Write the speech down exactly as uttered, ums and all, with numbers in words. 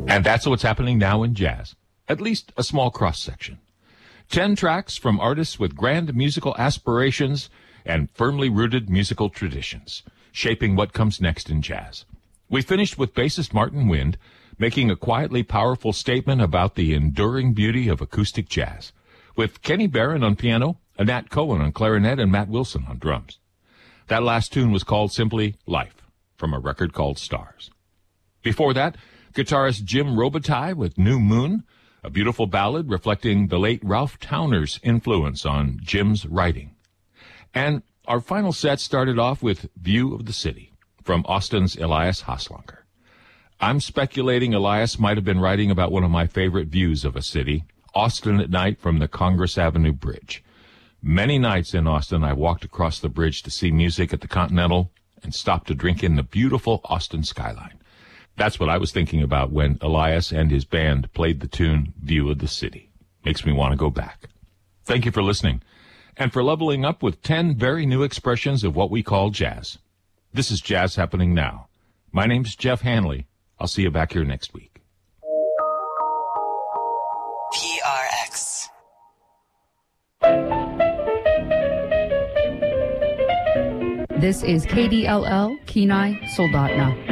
And that's what's happening now in jazz, at least a small cross-section. Ten tracks from artists with grand musical aspirations and firmly rooted musical traditions, shaping what comes next in jazz. We finished with bassist Martin Wind making a quietly powerful statement about the enduring beauty of acoustic jazz, with Kenny Barron on piano, Nat Cohen on clarinet, and Matt Wilson on drums. That last tune was called simply Life, from a record called Stars. Before that, guitarist Jim Robitaille with New Moon, a beautiful ballad reflecting the late Ralph Towner's influence on Jim's writing. And our final set started off with View of the City from Austin's Elias Haslanger. I'm speculating Elias might have been writing about one of my favorite views of a city, Austin at night from the Congress Avenue Bridge. Many nights in Austin, I walked across the bridge to see music at the Continental and stopped to drink in the beautiful Austin skyline. That's what I was thinking about when Elias and his band played the tune View of the City. Makes me want to go back. Thank you for listening and for leveling up with ten very new expressions of what we call jazz. This is Jazz Happening Now. My name's Jeff Hanley. I'll see you back here next week. P R X. This is K D L L Kenai Soldotna.